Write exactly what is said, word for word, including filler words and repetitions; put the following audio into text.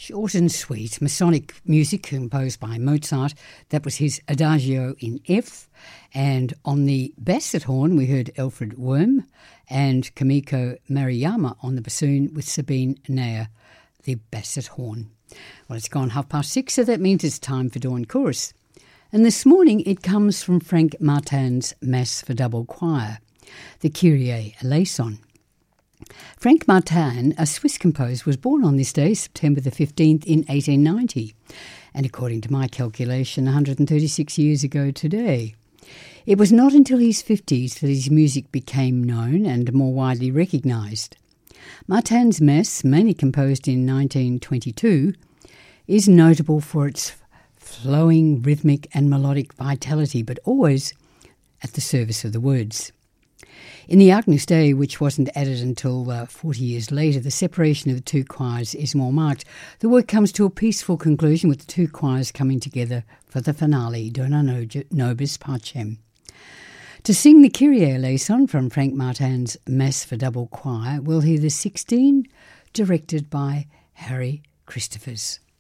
Short and sweet, Masonic music composed by Mozart. That was his Adagio in F. And on the basset horn, we heard Alfred Wurm and Kamiko Maruyama on the bassoon with Sabine Nair, the basset horn. Well, it's gone half past six, so that means it's time for Dawn Chorus. And this morning it comes from Frank Martin's Mass for Double Choir, the Kyrie eleison. Frank Martin, a Swiss composer, was born on this day, September the fifteenth, in eighteen ninety, and according to my calculation, one hundred thirty-six years ago today. It was not until his fifties that his music became known and more widely recognised. Martin's Mass, mainly composed in nineteen twenty-two, is notable for its flowing rhythmic and melodic vitality, but always at the service of the words. In the Agnus Dei, which wasn't added until uh, forty years later, the separation of the two choirs is more marked. The work comes to a peaceful conclusion with the two choirs coming together for the finale, Dona Nobis Pacem. To sing the Kyrie eleison from Frank Martin's Mass for Double Choir, we'll hear the sixteen, directed by Harry Christophers.